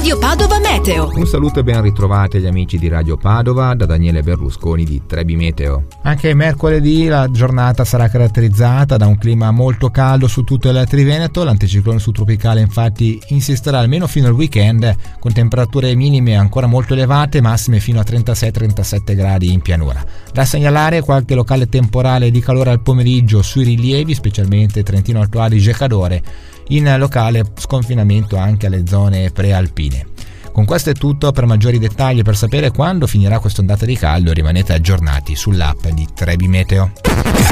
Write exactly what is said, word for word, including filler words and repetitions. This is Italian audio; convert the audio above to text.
Radio Padova Meteo. Un saluto e ben ritrovati agli amici di Radio Padova da Daniele Berlusconi di Trebi Meteo. Anche mercoledì la giornata sarà caratterizzata da un clima molto caldo su tutto il Triveneto. L'anticiclone subtropicale infatti insisterà almeno fino al weekend, con temperature minime ancora molto elevate, massime fino a trentasei trentasette gradi in pianura. Da segnalare qualche locale temporale di calore al pomeriggio sui rilievi, specialmente Trentino Alto Adige e Cadore, in locale sconfinamento anche alle zone prealpine. Con questo è tutto. Per maggiori dettagli e per sapere quando finirà quest'ondata di caldo rimanete aggiornati sull'app di Trebi Meteo.